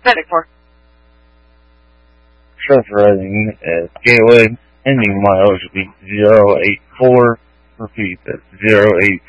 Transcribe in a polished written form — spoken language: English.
Medic 4. Pressurizing at Gateway. Ending mileage will be 084. Repeat, that's